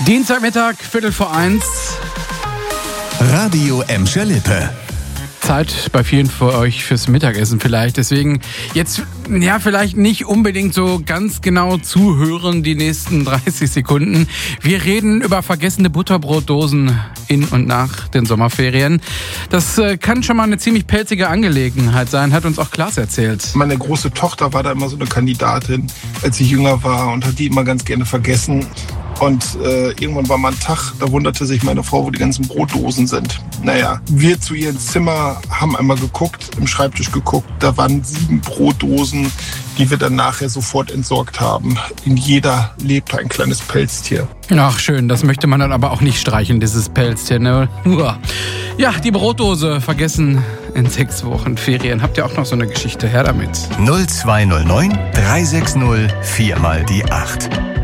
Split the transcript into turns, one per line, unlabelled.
Dienstagmittag, 1:15.
Radio Emscher Lippe.
Zeit bei vielen von euch fürs Mittagessen vielleicht. Deswegen jetzt, ja, vielleicht nicht unbedingt so ganz genau zuhören die nächsten 30 Sekunden. Wir reden über vergessene Butterbrotdosen in und nach den Sommerferien. Das kann schon mal eine ziemlich pelzige Angelegenheit sein, hat uns auch Klaas erzählt.
Meine große Tochter war da immer so eine Kandidatin, als sie jünger war, und hat die immer ganz gerne vergessen. Und irgendwann war mal ein Tag, da wunderte sich meine Frau, wo die ganzen Brotdosen sind. Naja, wir zu ihrem Zimmer haben einmal geguckt, im Schreibtisch geguckt. Da waren 7 Brotdosen, die wir dann nachher sofort entsorgt haben. In jeder lebte ein kleines Pelztier.
Ach schön, das möchte man dann aber auch nicht streichen, dieses Pelztier, ne? Ja, die Brotdose vergessen in 6 Wochen Ferien. Habt ihr auch noch so eine Geschichte? Her damit.
0209 360 4 mal die 8.